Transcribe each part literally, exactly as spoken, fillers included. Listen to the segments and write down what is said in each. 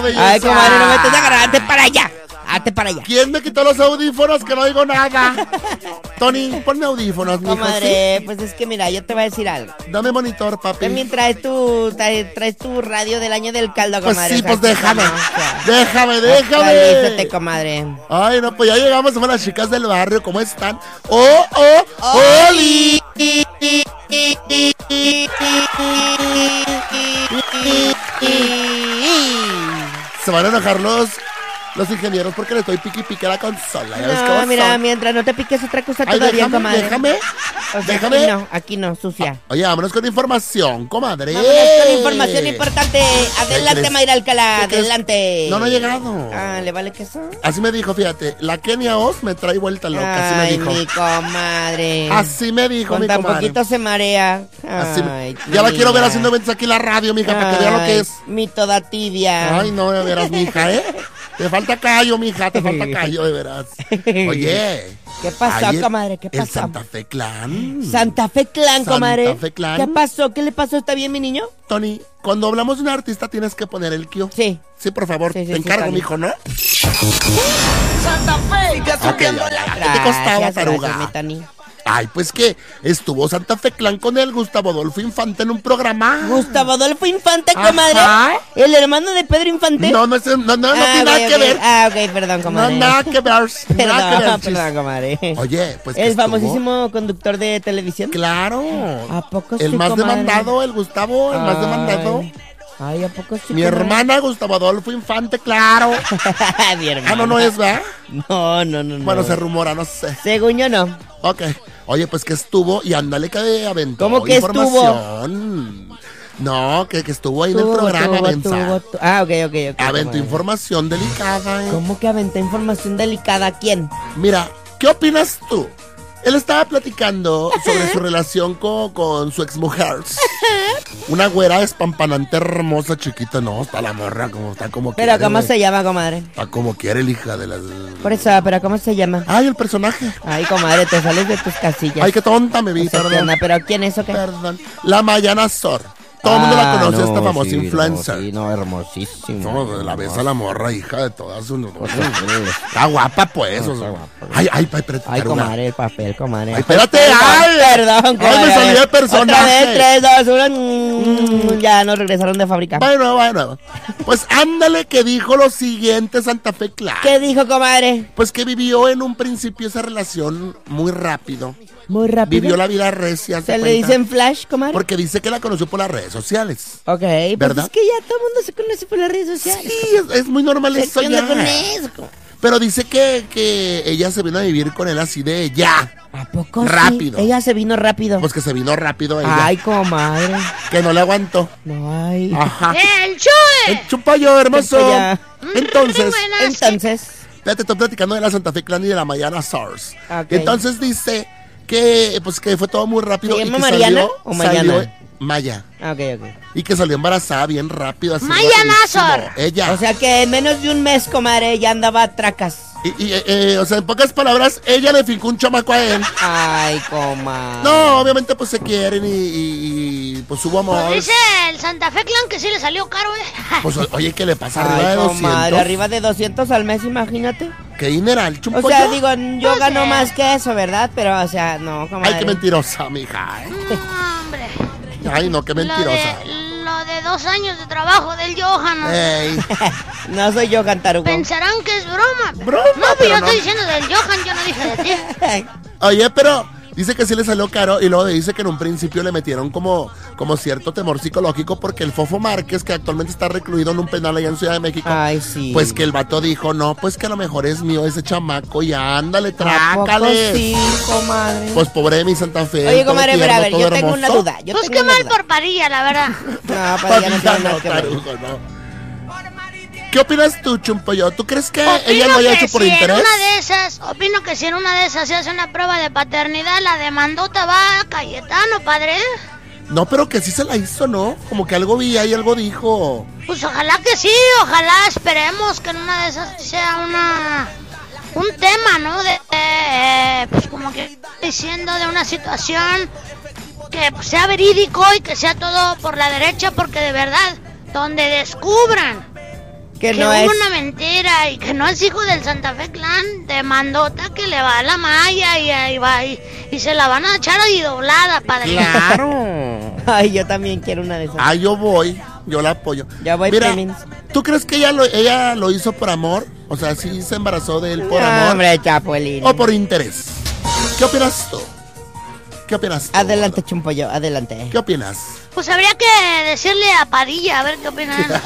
belleza. Ay, comadre, no me estés agarrando. Hazte para allá. Hazte para allá. ¿Quién me quitó los audífonos? Que no digo nada. Tony, ponme audífonos, mijo. Comadre, ¿sí? pues es que mira, yo te voy a decir algo. Dame monitor, papi. También traes tu, traes, traes tu radio del año del caldo, Pues comadre. sí, o sea, pues déjame. no, o sea, Déjame, déjame. actualízate, comadre. Ay, no, pues ya llegamos, somos las chicas del barrio. ¿Cómo están? ¡Oh, oh, Oli! Se van a enojar los, los ingenieros porque le estoy piqui pique a la consola. ¿Ya ves cómo No, mira, son? mientras no te piques otra cosa Ay, todavía, déjame, comadre. déjame, O sea, déjame. Aquí no, aquí no, sucia. Oye, vámonos con información, comadre. Vámonos con información importante. Adelante, crees? Mayra Alcalá, ¿Qué crees? adelante. No, no ha llegado. Ah, ¿le vale queso? Así me dijo, fíjate, la Kenia Oz me trae vuelta loca, así me Ay, dijo. mi comadre. Así me dijo, Con mi tan comadre. poquito se marea. Así me- Ay, ya la quiero ver mira. haciendo eventos aquí en la radio, mija, para que vea lo que Ay, es. Mi toda tibia. Ay, no, de veras, mija, ¿eh? Te falta callo, mija, te falta callo, de veras. Oye. ¿Qué pasó, ayer comadre? ¿Qué El pasó? Santa Fe Clan. Santa Fe Clan, Santa comadre. Fe Clan. ¿Qué pasó? ¿Qué le pasó? ¿Está bien, mi niño? Tony, cuando hablamos de un artista tienes que poner el Q. Sí. Sí, por favor, Sí, sí, te sí, encargo, Tony. mijo, ¿no? Santa Fe, ya Ok, ya, ya, ya. ¿Qué te costaba, Gracias, taruga? gracias, mi Tony. Ay, pues que estuvo Santa Fe Clan con el Gustavo Adolfo Infante en un programa. Gustavo Adolfo Infante, Ajá. comadre. El hermano de Pedro Infante. No, no, es- no, no, no Ah, tiene ok, nada que ok. ver. Ah, ok, perdón, No, comadre. nada que ver. Nada que Perdón, ver. chis. perdón, comadre. Oye, pues que El estuvo. famosísimo conductor de televisión. Claro. ¿A poco El sí, más comadre? demandado, el Gustavo, el más Ay. demandado. Ay, ¿a poco sí? Mi comadre? hermana Gustavo Adolfo Infante, claro. Mi hermana. Ah, no, no es, ¿verdad? No, no, no, no. Bueno, se rumora, no sé. Según yo no. Ok. Oye, pues que estuvo y ándale que aventó ¿Cómo que información. No, que, que estuvo ahí en el Tuvo, programa, tuvo, Benza. tuvo, tu- Ah, ok, ok, ok. Aventó comadre. información delicada, ¿eh? ¿Cómo que aventó información delicada? ¿Quién? Mira, ¿qué opinas tú? Él estaba platicando sobre su relación con, con su exmujer. Una güera espampanante, hermosa, chiquita. No, está la morra, como está como Pero quiere. ¿cómo güey. se llama, comadre? Está como quiere el hija de las... Por eso, pero ¿cómo se llama? Ay, el personaje. Ay, comadre, te sales de tus casillas. Ay, qué tonta me vi, O sea, ¿qué perdón. onda? ¿Pero quién es o qué? Perdón. La Mayana Sor. Todo el mundo la Ah, conoce, no, esta famosa sí, influencer. No, sí, no, hermosísimo. No, la ves a la morra, hija de todas sus... Está guapa, pues. No, o sea. está guapa. Ay, ay, ay, espérate, Ay, taruga. comadre, el papel, comadre. Ay, espérate, Perdón, ay. Perdón, comadre. Ay, me salí de personaje. Otra vez, tres, dos, uno. mm, Ya nos regresaron de fábrica. Bueno, bueno. Pues ándale que dijo lo siguiente Santa Fe Clan. ¿Qué dijo, comadre? Pues que vivió en un principio esa relación muy rápido. Muy rápido. Vivió la vida recia. ¿se ¿Se le cuenta? dicen flash, comadre? Porque dice que la conoció por las redes sociales. Ok, pues ¿Verdad? es que ya todo el mundo se conoce por las redes sociales. Sí, es, es muy normal eso ¿Qué onda ya. con eso? Pero dice que, que ella se vino a vivir con él así de ya. ¿A poco sí? Rápido. Ella se vino rápido. Pues que se vino rápido ella. Ay, comadre. Que no le aguantó. No, ay. Ajá. ¡El Chue! El chupayo, hermoso. Chupayo. Entonces, Buenas. Entonces. ya te estoy platicando de la Santa Fe Clan y de la Mayana Source. Ok. Entonces dice que pues que fue todo muy rápido. ¿Se y llama que Mariana salió- o Mayana? salió- Maya. Ah, ok, ok. Y que salió embarazada bien rápido. Así Mayana rapidísimo. Sor. Ella. O sea que en menos de un mes, comadre, ya andaba a tracas. y, y, eh, eh, o sea, en pocas palabras, ella le fincó un chamaco a él. Ay, comadre. No, obviamente pues se quieren y, y- y, pues hubo amor. Pues dice el Santa Fe Clan que sí le salió caro, eh. Pues o- oye, ¿qué le pasa? Arriba de Ay, doscientos. comadre, arriba de doscientos al mes, imagínate. ¿Qué dineral? O ¿Chumpo sea, yo? digo, yo Pues, gano eh. más que eso, ¿verdad? Pero, o sea, no, comadre. Ay, qué mentirosa, mija. ¿eh? No, hombre. Ay, no, qué Lo mentirosa. de, lo de dos años de trabajo del Johan. ¿no? Ey. No soy yo, Cantarugo. Pensarán que es broma. Broma, No, pero pero yo no. estoy diciendo del Johan, yo no dije de ti. Oye, pero dice que sí le salió caro y luego dice que en un principio le metieron como, como cierto temor psicológico porque el Fofo Márquez, que actualmente está recluido en un penal allá en Ciudad de México, Ay, sí. pues que el vato dijo, no, pues que a lo mejor es mío ese chamaco y ándale, ¿A poco trácale. sí, comadre? Pues pobre de mi Santa Fe. Oye, todo comadre, pero a tierno, ver, todo yo tengo una hermoso. duda. Yo Pues tengo qué una mal duda. por Parilla, la verdad. No, para ella no tiene nada No, que ver. tarugo, no. ¿Qué opinas tú, Chumpoyo? ¿Tú crees que ella Opino lo haya que hecho por si interés? en una de esas, opino que si en una de esas se hace una prueba de paternidad, la demandota va a Cayetano, padre. No, pero que sí se la hizo, ¿no? Como que algo vi ahí, algo dijo. Pues ojalá que sí, ojalá esperemos que en una de esas sea una un tema, ¿no? De eh, pues como que diciendo de una situación que pues, sea verídico y que sea todo por la derecha, porque de verdad donde descubran Que que no hubo es. una mentira y que no es hijo del Santa Fe Clan, de mandota que le va a la malla y ahí va y, y se la van a echar ahí doblada, padre. Claro. Ay, yo también quiero una de esas. Ah, yo voy, yo la apoyo. Ya voy, Mira, Premins. ¿tú crees que ella lo, ella lo hizo por amor? O sea, sí se embarazó de él por No, amor hombre, Chapulín. o por interés. ¿Qué opinas tú? ¿Qué opinas tú? Adelante, Chumpollo, adelante. ¿Qué opinas? Pues habría que decirle a Padilla a ver qué opina él.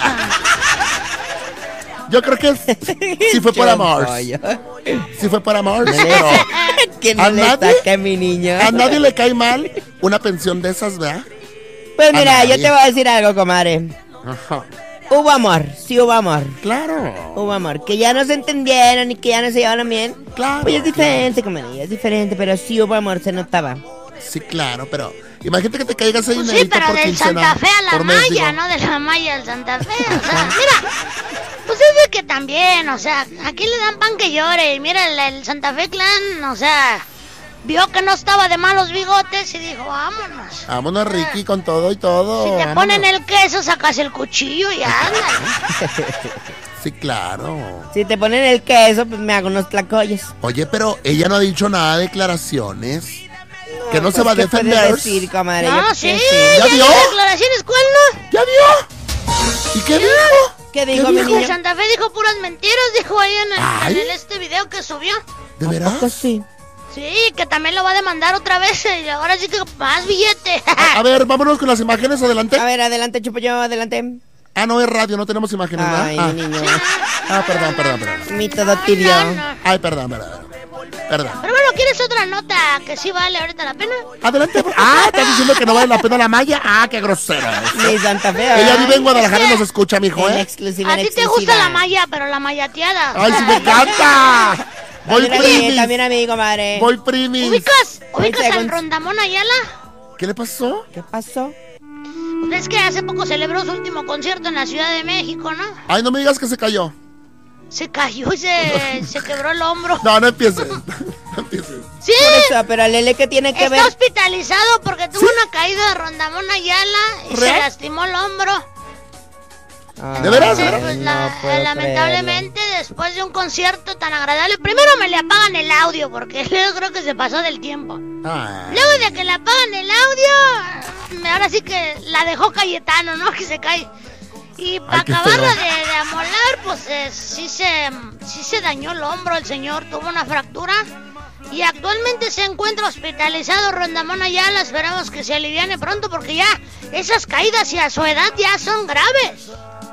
Yo creo que sí fue por amor. Chumpollo. Sí fue por amor, No le- pero Que no ¿A le nadie? saque a mi niño. a nadie le cae mal una pensión de esas, ¿verdad? Pues a mira, nadie. yo te voy a decir algo, comadre. Ajá. Hubo amor, sí hubo amor. Claro. Hubo amor. Que ya no se entendieron y que ya no se llevaron bien. Claro. Pues es diferente, comadre, es diferente, pero sí hubo amor, se notaba. Sí, claro, pero imagínate que te caiga ese Pues sí, dinerito pero por del quincena. Santa Fe a la por mes, malla, digo. no de la malla al Santa Fe. O sea, mira, pues es de que también, o sea, aquí le dan pan que llore. Y mira, el, el Santa Fe Clan, o sea, vio que no estaba de malos bigotes y dijo, vámonos. Vámonos, Ricky, con todo y todo. Si te vámonos. ponen el queso, sacas el cuchillo y ándale. Sí, claro. Si te ponen el queso, pues me hago unos tlacoyos. Oye, pero ella no ha dicho nada de declaraciones. que no se Pues, va a ¿qué puedes defender. decir, comadre? Yo No, creo sí, que ¿Ya ya vio? dio declaraciones, ¿cuál no? ¿Ya vio? ¿Y qué dijo? ¿Qué dijo mi Que niño? Santa Fe dijo puras mentiras, dijo ahí en el, Ay. en el este video que subió. ¿De veras? Pues sí. Sí, que también lo va a demandar otra vez y ahora sí que más billete. A, a ver, vámonos con las imágenes, adelante. A ver, adelante, Chumpollo, adelante. Ah, no, es radio, no tenemos imágenes, ¿verdad? Ay, ah. mi niño. Ah, perdón, perdón, perdón. Mi todo tibio. No, no. Ay, perdón, perdón. Perdón. Pero bueno, ¿quieres otra nota que sí vale ahorita la pena? Adelante. Ah, ¿estás diciendo que no vale la pena la malla? Ah, qué grosero. Mi Santa Fe. Ella ¿verdad? vive en Guadalajara y nos escucha, mijo, En ¿eh? exclusiva, A en ti te exclusiva. gusta la malla, pero la mallateada. ¡Ay, sí me encanta! Voy También a mí, primis. también a mí, comadre. Voy primis. ¿Ubicas? ¿Ubicas Veinte al segundos. Rondamón Ayala? ¿Qué le pasó? ¿Qué pasó? Es que hace poco celebró su último concierto en la Ciudad de México, ¿no? Ay, no me digas que se cayó. Se cayó y se, se quebró el hombro. No, no empieces. No empieces. Sí, Por eso, pero Lele, ¿qué tiene que está ver? hospitalizado porque tuvo una caída de Rondamón Ayala y se ¿Real? lastimó el hombro. Ay, ¿De veras? Sí, ¿verdad? pues no la- puedo lamentablemente después de un concierto tan agradable, primero me le apagan el audio porque yo creo que se pasó del tiempo. Ah. Luego de que le apagan el audio, me- ahora sí que la dejó Cayetano, ¿no? Que se cae. Y para Ay, qué acabarla de, feo. de amolar, pues eh, sí, se, sí se dañó el hombro el señor, tuvo una fractura. Y actualmente se encuentra hospitalizado Rondamón Ayala. Esperamos que se aliviane pronto porque ya esas caídas y a su edad ya son graves.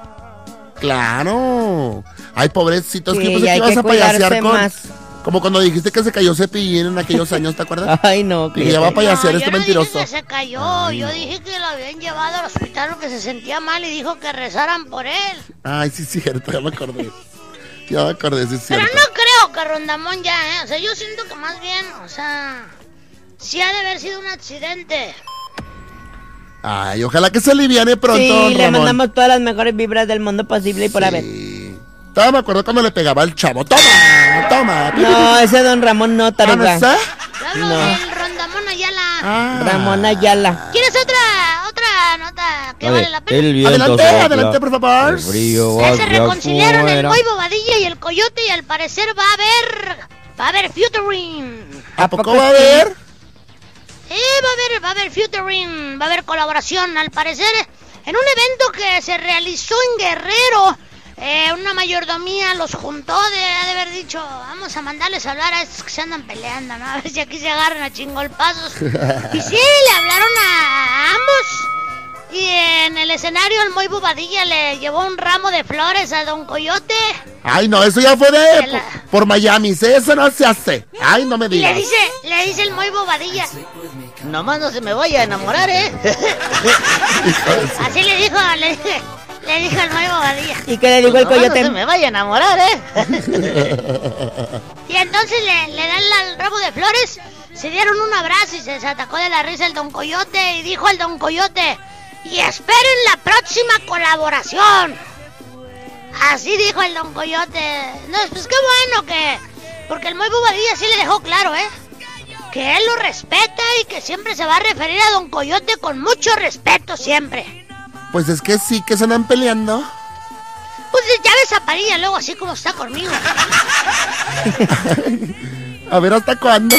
Claro. Ay, pobrecito, es Sí, que yo pensé y que hay ibas que a payasear cuidarse con... más. Como cuando dijiste que se cayó Cepillín en aquellos años, ¿te acuerdas? Ay, no. Y ya va cállate. para payasear No, este yo no mentiroso. dije que se cayó, yo dije que lo habían llevado al hospital porque se sentía mal y dijo que rezaran por él. Ay, sí, es cierto, ya me acordé. Ya me acordé, sí, es Pero cierto. no creo que Rondamón ya, ¿eh? O sea, yo siento que más bien, o sea, sí ha de haber sido un accidente. Ay, ojalá que se aliviane pronto, Sí, don le Ramón. mandamos todas las mejores vibras del mundo posible y por haber. Sí. Todavía me acuerdo cuando le pegaba al chavo. ¡Toma! ¡Toma! No, ese don Ramón no, ¿Ah, no taruga. está? Yo hablo No. del Rondamón Ayala. Ah. Ramón Ayala. ¿Quieres otra, otra nota que vale la pena? viento Adelante, sopla, adelante, por favor. el frío Ya va se hacia reconciliaron el afuera. Moy Bobadilla y el Coyote y al parecer va a haber, va a haber featuring. ¿A poco poco va a sí? haber? Sí, va a haber, va a haber featuring, va a haber colaboración. Al parecer, en un evento que se realizó en Guerrero, eh, una mayordomía los juntó de, de haber dicho, vamos a mandarles a hablar a estos que se andan peleando, ¿no? A ver si aquí se agarran a chingolpazos. Y sí, le hablaron a, a ambos. Y en el escenario el Moy Bobadilla le llevó un ramo de flores a Don Coyote. Ay, no, eso ya fue de... Que la- Por, por Miami, ¿sí? Eso no se hace. Ay, no me Y le digas. dice, le dice el Moy Bobadilla. Nomás no se me vaya a enamorar, ¿eh? Así le dijo, le dije, le dijo el Moy Bobadilla. ¿Y qué le dijo el coyote? vaya a enamorar, ¿eh? Y entonces le, le dan la- el ramo de flores, se dieron un abrazo y se atacó de la risa el Don Coyote y dijo el Don Coyote, y esperen la próxima colaboración. Así dijo el Don Coyote. No, pues qué bueno que, porque el Moy Bobadilla sí le dejó claro, ¿eh? Que él lo respeta y que siempre se va a referir a Don Coyote con mucho respeto siempre. Pues es que sí, que se andan peleando. Pues ya ves a Parilla luego así como está conmigo. A ver, ¿hasta cuándo?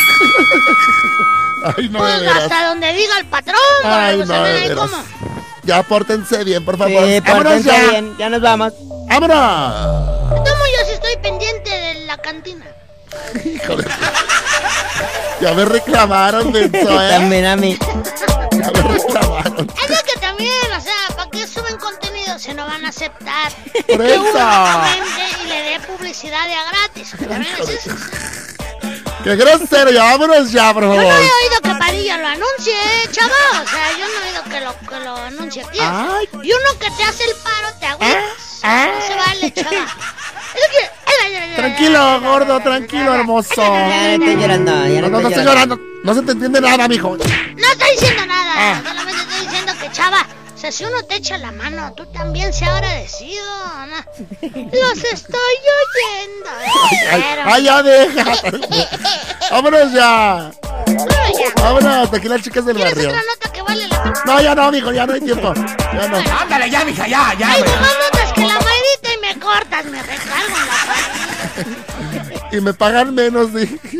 Ay, no, Pues de veras. hasta donde diga el patrón. Ay, pues, no, a ver de ahí veras. cómo. Ya, pórtense bien, por favor. Sí, ¡Vámonos pórtense ya! bien, ya nos vamos. ¡Vámonos! Tomo, yo sí estoy pendiente de la cantina. Híjole. Ya me reclamaron, Benzo, ¿eh? También a mí. Ya me reclamaron. Es lo que también, o sea, ¿para qué suben contenido si no van a aceptar Por que uno eso. comente y le dé publicidad de a gratis? Que también es eso. ¡Qué grosero! Ya, vámonos ya, por Yo no favor. he oído que Padilla lo anuncie, ¿eh, chava? O sea, yo no he oído que lo, que lo anuncie aquí. Ay. Y uno que te hace el paro, te agüitas. No se vale, chava. Es lo que- Tranquilo, gordo, tranquilo, hermoso. Ya no estoy llorando, ya no, No, no, no estoy estoy llorando. No se te entiende nada, mijo. No estoy diciendo nada, Ah. solamente estoy diciendo que, chava, o sea, si uno te echa la mano, tú también sea agradecido, ¿no? Los estoy oyendo. Ay, pero- ay, ya deja. Vámonos ya. Bueno, ya. Vámonos, aquí las chicas del ¿Quieres barrio. otra nota que vale la pena? No, ya no, mijo, ya no hay tiempo. Ya no. Ándale ya, mija, ya, ya. Hay güey. más notas que la maidita y me cortas, me recargo en la parte. Y me pagan menos, dije.